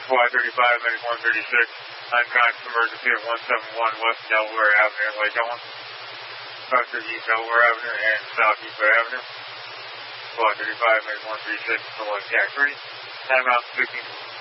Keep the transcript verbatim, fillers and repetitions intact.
Squad thirty-five, medic one thirty-six, unconscious emergency at one seventy-one West Delaware Avenue, Lake Ellen. Doctor East Delaware Avenue and Southeast Bay Avenue. Squad thirty-five, medic one thirty-six, select tax ready. Timeout sixteen.